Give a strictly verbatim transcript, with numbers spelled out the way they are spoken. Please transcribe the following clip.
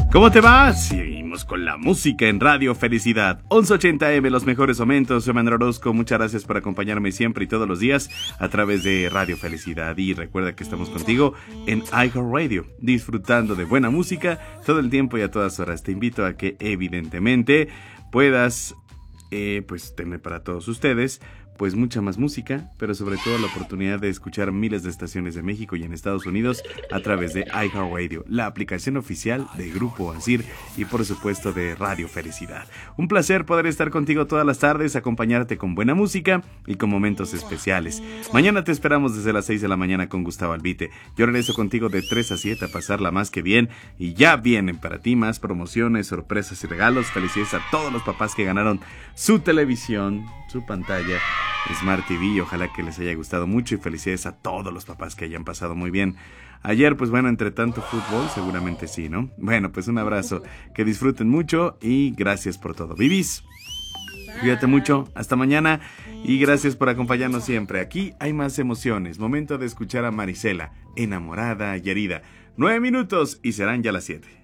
¿Cómo te va? Seguimos con la música en Radio Felicidad. once ochenta eme, los mejores momentos. Soy Manuel Orozco. Muchas gracias por acompañarme siempre y todos los días a través de Radio Felicidad. Y recuerda que estamos contigo en iHeartRadio, disfrutando de buena música todo el tiempo y a todas horas. Te invito a que evidentemente puedas eh, pues tener para todos ustedes pues mucha más música, pero sobre todo la oportunidad de escuchar miles de estaciones de México y en Estados Unidos a través de iHeartRadio, la aplicación oficial de Grupo Asir y por supuesto de Radio Felicidad. Un placer poder estar contigo todas las tardes, acompañarte con buena música y con momentos especiales. Mañana te esperamos desde las seis de la mañana con Gustavo Albite. Yo regreso contigo de tres a siete a pasarla más que bien y ya vienen para ti más promociones, sorpresas y regalos. Felicidades a todos los papás que ganaron su televisión, su pantalla Smart T V, ojalá que les haya gustado mucho y felicidades a todos los papás que hayan pasado muy bien ayer. Pues bueno, entre tanto fútbol, seguramente sí, ¿no? Bueno, pues un abrazo, que disfruten mucho y gracias por todo. Vivis, cuídate mucho, hasta mañana y gracias por acompañarnos siempre. Aquí hay más emociones, momento de escuchar a Marisela, enamorada y herida. Nueve minutos y serán ya las siete.